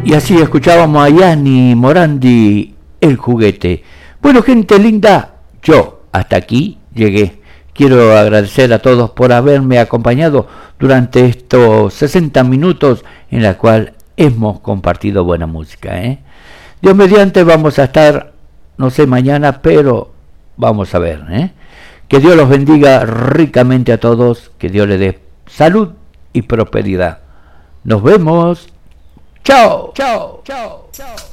Y así escuchábamos a Yanni Morandi, El Juguete. Bueno, gente linda, yo hasta aquí llegué. Quiero agradecer a todos por haberme acompañado durante estos 60 minutos en la cual hemos compartido buena música. Dios mediante vamos a estar, no sé mañana, pero vamos a ver. Que Dios los bendiga ricamente a todos, que Dios les dé salud y prosperidad. Nos vemos. Chao, chao, chao, chao.